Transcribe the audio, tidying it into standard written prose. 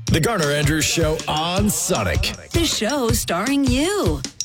The Garner Andrews Show on Sonic. The show starring you.